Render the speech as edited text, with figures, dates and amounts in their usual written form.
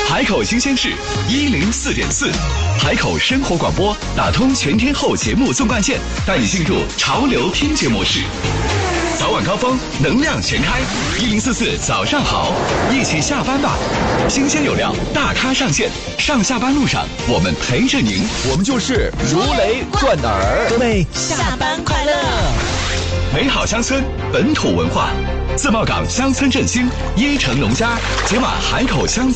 海口新鲜事104.4，海口生活广播打通全天候节目纵贯线，带你进入潮流听觉模式。早晚高峰，能量全开，1044早上好，一起下班吧。新鲜有料，大咖上线，上下班路上我们陪着您， 我们就是如雷贯耳。 各位下班快乐！ 美好乡村，本土文化，自贸港乡村振兴，椰城农家，解码海口乡